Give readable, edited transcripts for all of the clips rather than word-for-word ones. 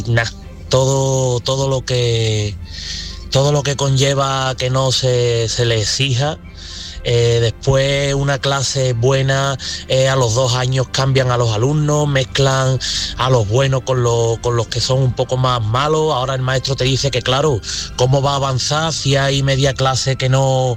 todo lo que conlleva que no se le exija. Después una clase buena, a los 2 años cambian a los alumnos, mezclan a los buenos con los que son un poco más malos. Ahora el maestro te dice que claro, cómo va a avanzar si hay media clase que va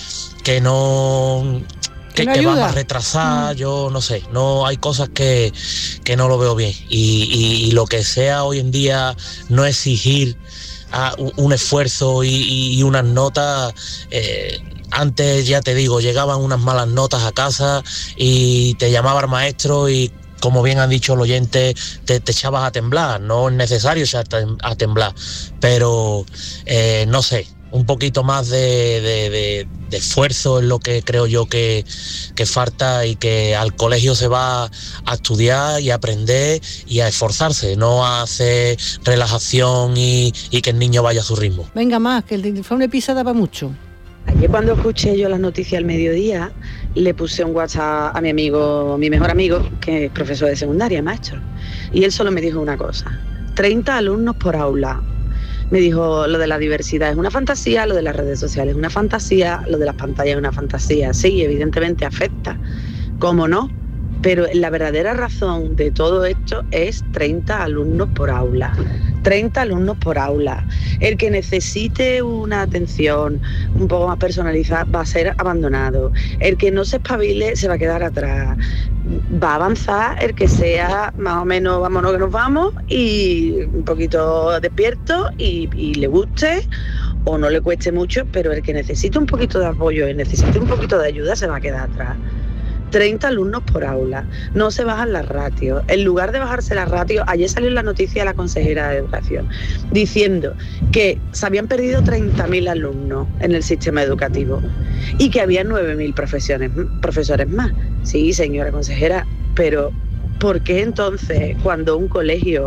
más retrasada. Yo no sé, no hay cosas que no lo veo bien, y lo que sea hoy en día no exigir un esfuerzo y unas notas. Antes, ya te digo, llegaban unas malas notas a casa y te llamaba el maestro y, como bien han dicho el oyente, te echabas a temblar. No es necesario echar a temblar, pero no sé, un poquito más de esfuerzo es lo que creo yo que falta, y que al colegio se va a estudiar y a aprender y a esforzarse, no a hacer relajación y que el niño vaya a su ritmo. Venga más, que el informe PISA daba mucho. Ayer, cuando escuché yo las noticias al mediodía, le puse un WhatsApp a mi mejor amigo, que es profesor de secundaria, maestro, y él solo me dijo una cosa: 30 alumnos por aula. Me dijo, lo de la diversidad es una fantasía, lo de las redes sociales es una fantasía, lo de las pantallas es una fantasía. Sí, evidentemente afecta, ¿cómo no? Pero la verdadera razón de todo esto es 30 alumnos por aula. 30 alumnos por aula. El que necesite una atención un poco más personalizada va a ser abandonado. El que no se espabile se va a quedar atrás. Va a avanzar el que sea más o menos vámonos que nos vamos, y un poquito despierto y le guste o no le cueste mucho, pero el que necesite un poquito de apoyo y necesite un poquito de ayuda se va a quedar atrás. 30 alumnos por aula, no se bajan las ratios. En lugar de bajarse las ratios, ayer salió la noticia de la consejera de Educación diciendo que se habían perdido 30.000 alumnos en el sistema educativo y que había 9.000 profesores más. Sí, señora consejera, pero ¿por qué entonces, cuando un colegio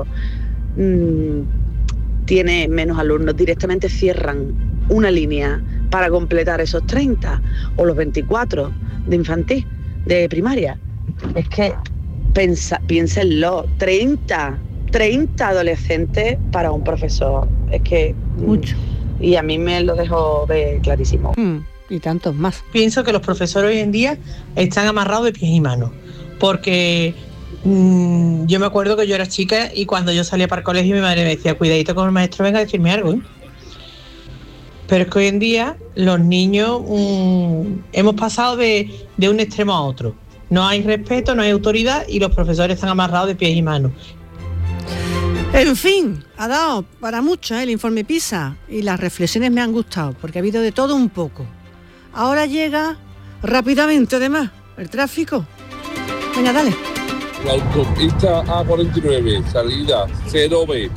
tiene menos alumnos, directamente cierran una línea para completar esos 30 o los 24 de infantil, de primaria? Es que piénsenlo, 30 adolescentes para un profesor, es que mucho. Y a mí me lo dejó ver clarísimo. Y tantos más. Pienso que los profesores hoy en día están amarrados de pies y manos, porque yo me acuerdo que yo era chica y cuando yo salía para el colegio mi madre me decía, cuidadito con el maestro, venga a decirme algo, ¿eh? Pero es que hoy en día los niños hemos pasado de un extremo a otro. No hay respeto, no hay autoridad y los profesores están amarrados de pies y manos. En fin, ha dado para mucho el informe PISA, y las reflexiones me han gustado porque ha habido de todo un poco. Ahora llega rápidamente, además, el tráfico. Venga, dale. La autopista A49, salida 0B.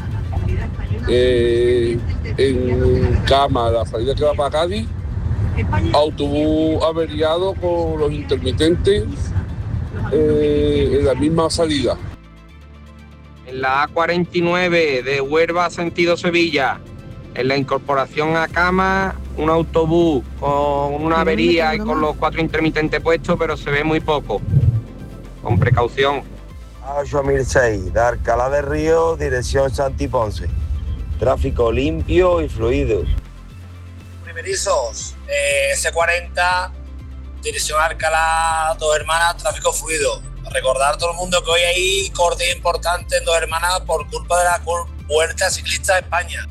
En Cama, la salida que va para Cádiz, autobús averiado con los intermitentes en la misma salida. En la A49 de Huelva sentido Sevilla, en la incorporación a Cama, un autobús con una avería y con los 4 intermitentes puestos, pero se ve muy poco. Con precaución. A8006, de Alcalá de Río, dirección Santi Ponce. Tráfico limpio y fluido. Primerizos, S40, dirección Alcalá, Dos Hermanas, tráfico fluido. Recordar a todo el mundo que hoy hay corte importante en Dos Hermanas por culpa de la Vuelta Ciclista de España.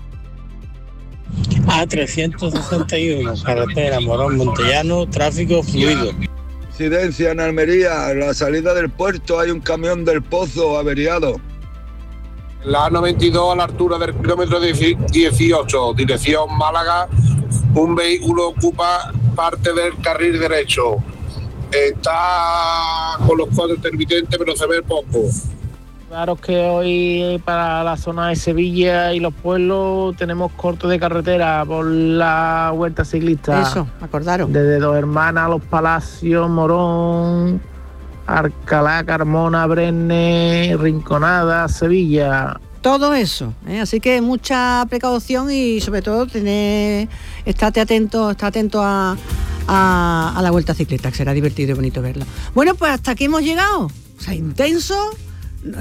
A361, carretera Morón-Montellano, tráfico fluido. Incidencia en Almería, en la salida del puerto hay un camión del Pozo averiado. La A92 a la altura del kilómetro 18, dirección Málaga, un vehículo ocupa parte del carril derecho. Está con los 4 intermitentes, pero se ve poco. Claro que hoy para la zona de Sevilla y los pueblos tenemos corte de carretera por la Vuelta Ciclista. Eso, acordaron. Desde Dos Hermanas, Los Palacios, Morón, Alcalá, Carmona, Brenne, Rinconada, Sevilla. Todo eso, ¿eh? Así que mucha precaución y sobre todo estate atento a la Vuelta Ciclista, que será divertido y bonito verlo. Bueno, pues hasta aquí hemos llegado. O sea, intenso.